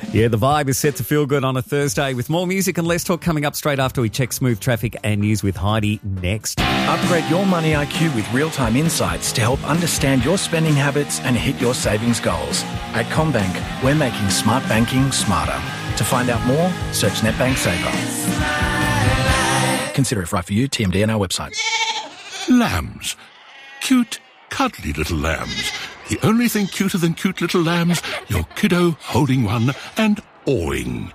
Yeah, the vibe is set to feel good on a Thursday with more music and less talk coming up straight after we check smooth traffic and news with Heidi next. Upgrade your money IQ with real-time insights to help understand your spending habits and hit your savings goals. At CommBank, we're making smart banking smarter. To find out more, search NetBank Saver. Consider if right for you. TMD on our website. Lambs. Cute, cuddly little lambs. The only thing cuter than cute little lambs, your kiddo holding one and awing.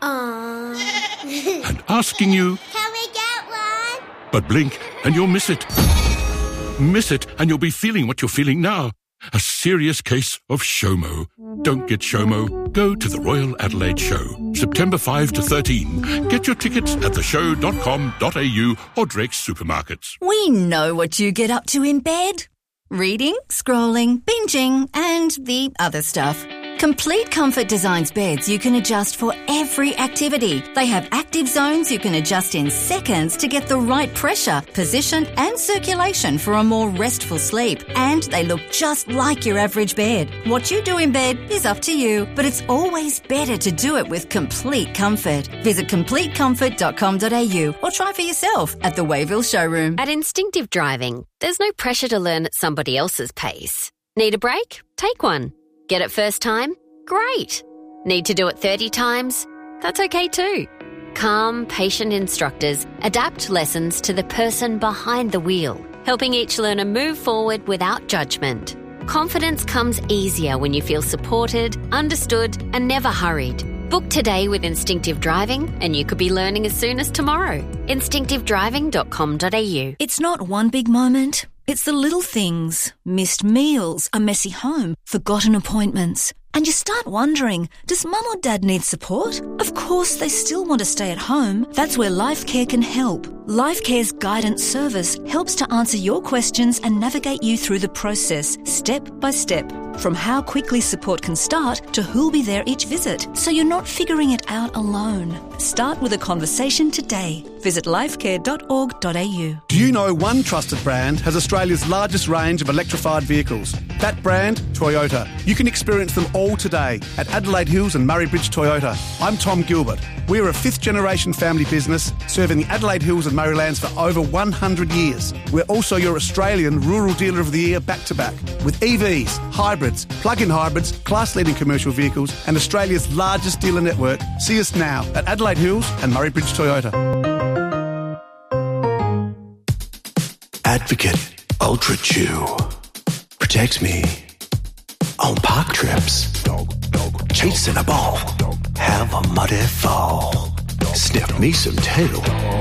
Aww. And asking you, can we get one? But blink and you'll miss it. Miss it and you'll be feeling what you're feeling now. A serious case of SHOMO. Don't get SHOMO. Go to the Royal Adelaide Show, September 5 to 13. Get your tickets at theshow.com.au or Drake's supermarkets. We know what you get up to in bed. Reading, scrolling, binging, and the other stuff. Complete Comfort designs beds you can adjust for every activity. They have active zones you can adjust in seconds to get the right pressure, position, and circulation for a more restful sleep. And they look just like your average bed. What you do in bed is up to you, but it's always better to do it with Complete Comfort. Visit CompleteComfort.com.au or try for yourself at the Wayville showroom. At Instinctive Driving, there's no pressure to learn at somebody else's pace. Need a break? Take one. Get it first time? Great. Need to do it 30 times? That's okay too. Calm, patient instructors adapt lessons to the person behind the wheel, helping each learner move forward without judgment. Confidence comes easier when you feel supported, understood, and never hurried. Book today with Instinctive Driving and you could be learning as soon as tomorrow. Instinctivedriving.com.au. It's not one big moment. It's the little things. Missed meals, a messy home, forgotten appointments. And you start wondering, does mum or dad need support? Of course they still want to stay at home. That's where LifeCare can help. LifeCare's guidance service helps to answer your questions and navigate you through the process, step by step. From how quickly support can start to who'll be there each visit, so you're not figuring it out alone. Start with a conversation today. Visit lifecare.org.au. Do you know one trusted brand has Australia's largest range of electrified vehicles? That brand, Toyota. You can experience them all today at Adelaide Hills and Murray Bridge Toyota. I'm Tom Gilbert. We are a fifth-generation family business serving the Adelaide Hills and Murraylands for over 100 years. We're also your Australian Rural Dealer of the Year back-to-back with EVs, hybrids, plug-in hybrids, class-leading commercial vehicles and Australia's largest dealer network. See us now at Adelaide Hills and Murray Bridge Toyota. Advocate Ultra Chew protects me on park trips, chasing a ball, have a muddy fall, sniff me some tail,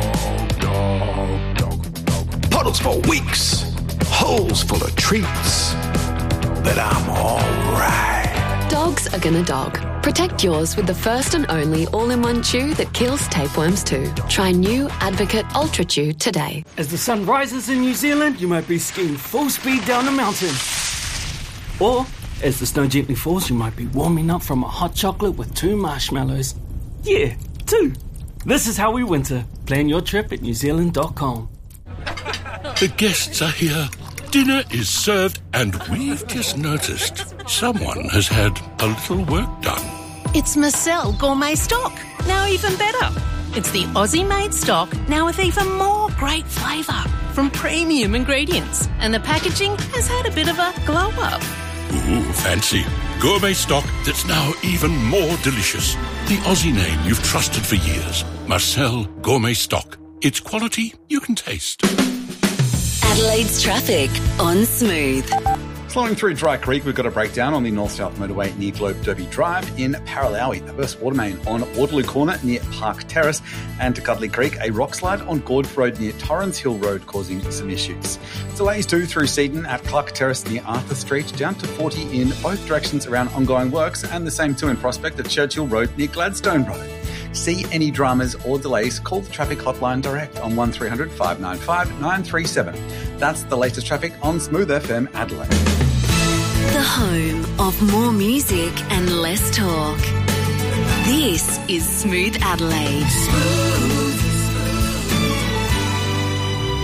puddles for weeks, holes full of treats, but I'm alright. Dogs are gonna dog. Protect yours with the first and only all-in-one chew that kills tapeworms too. Try new Advocate Ultra Chew today. As the sun rises in New Zealand, you might be skiing full speed down a mountain. Or, as the snow gently falls, you might be warming up from a hot chocolate with 2 marshmallows. Yeah, 2. This is how we winter. Plan your trip at newzealand.com. The guests are here. Dinner is served and we've just noticed someone has had a little work done. It's Marcel Gourmet Stock, now even better. It's the Aussie-made stock, now with even more great flavour from premium ingredients. And the packaging has had a bit of a glow-up. Ooh, fancy. Gourmet stock that's now even more delicious. The Aussie name you've trusted for years. Marcel Gourmet Stock. It's quality you can taste. Adelaide's traffic on Smooth. Flowing through Dry Creek, we've got a breakdown on the north-south motorway near Globe Derby Drive in Paralowie. A burst water main on Waterloo Corner near Park Terrace, and to Cuddly Creek, a rock slide on Gordon Road near Torrens Hill Road causing some issues. Delays too through Seaton at Clark Terrace near Arthur Street, down to 40 in both directions around ongoing works, and the same too in Prospect at Churchill Road near Gladstone Road. See any dramas or delays, call the traffic hotline direct on 1300 595 937. That's the latest traffic on Smooth FM Adelaide. The home of more music and less talk. This is Smooth Adelaide.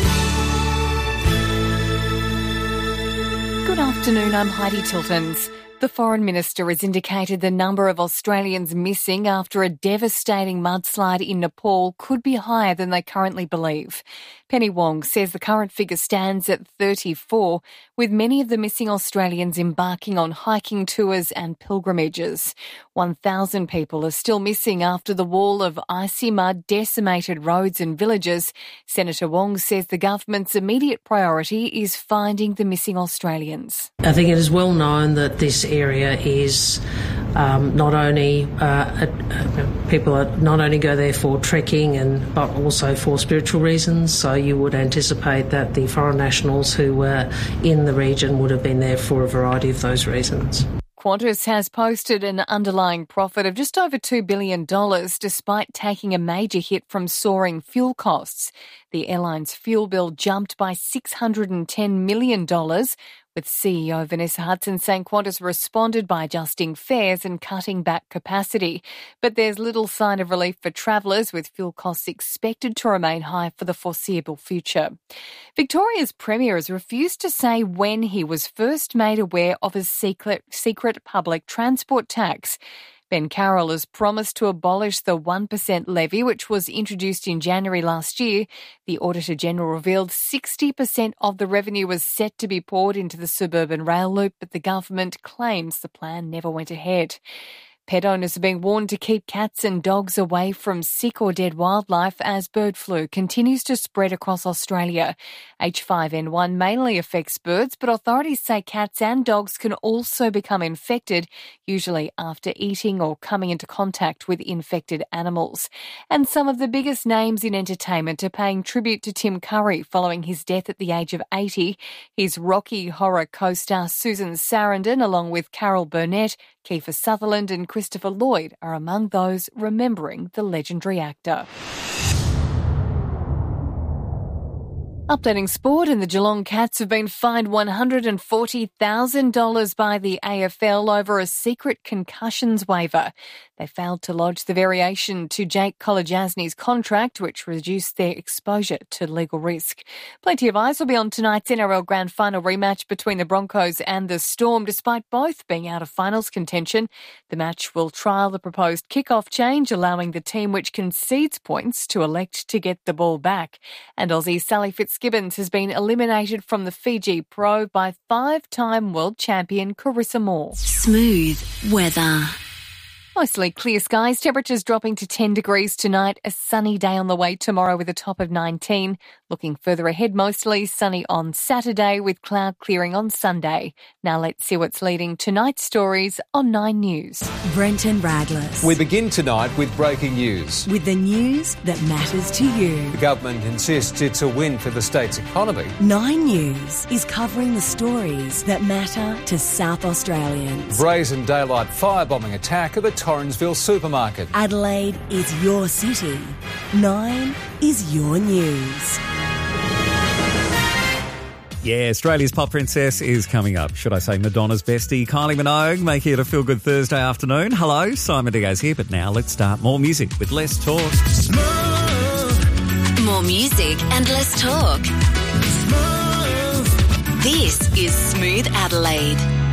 Good afternoon, I'm Heidi Tiltons. The Foreign Minister has indicated the number of Australians missing after a devastating mudslide in Nepal could be higher than they currently believe. Penny Wong says the current figure stands at 34, with many of the missing Australians embarking on hiking tours and pilgrimages. 1,000 people are still missing after the wall of icy mud decimated roads and villages. Senator Wong says the government's immediate priority is finding the missing Australians. I think it is well known that this area is not only people not only go there for trekking but also for spiritual reasons. So you would anticipate that the foreign nationals who were in the region would have been there for a variety of those reasons. Qantas has posted an underlying profit of just over $2 billion despite taking a major hit from soaring fuel costs. The airline's fuel bill jumped by $610 million, with CEO Vanessa Hudson saying Qantas responded by adjusting fares and cutting back capacity. But there's little sign of relief for travellers, with fuel costs expected to remain high for the foreseeable future. Victoria's Premier has refused to say when he was first made aware of a secret public transport tax. Ben Carroll has promised to abolish the 1% levy, which was introduced in January last year. The Auditor-General revealed 60% of the revenue was set to be poured into the suburban rail loop, but the government claims the plan never went ahead. Pet owners are being warned to keep cats and dogs away from sick or dead wildlife as bird flu continues to spread across Australia. H5N1 mainly affects birds, but authorities say cats and dogs can also become infected, usually after eating or coming into contact with infected animals. And some of the biggest names in entertainment are paying tribute to Tim Curry following his death at the age of 80. His Rocky Horror co-star Susan Sarandon, along with Carol Burnett, Kiefer Sutherland and Christopher Lloyd, are among those remembering the legendary actor. Updating sport, and the Geelong Cats have been fined $140,000 by the AFL over a secret concussions waiver. They failed to lodge the variation to Jake Kolodjasny's contract, which reduced their exposure to legal risk. Plenty of eyes will be on tonight's NRL Grand Final rematch between the Broncos and the Storm, despite both being out of finals contention. The match will trial the proposed kickoff change, allowing the team which concedes points to elect to get the ball back. And Aussie Sally Fitzgibbons has been eliminated from the Fiji Pro by 5-time world champion Carissa Moore. Smooth weather. Mostly clear skies, temperatures dropping to 10 degrees tonight, a sunny day on the way tomorrow with a top of 19. Looking further ahead, mostly sunny on Saturday with cloud clearing on Sunday. Now let's see what's leading tonight's stories on 9 News. Brenton Radless. We begin tonight with breaking news. With the news that matters to you. The government insists it's a win for the state's economy. 9 News is covering the stories that matter to South Australians. Brazen daylight firebombing attack at the Torrensville supermarket. Adelaide is your city. 9 is your news. Yeah, Australia's pop princess is coming up. Should I say Madonna's bestie, Kylie Minogue, making it a feel-good Thursday afternoon. Hello, Simon Diaz here, but now let's start more music with less talk. More music and less talk. This is Smooth Adelaide.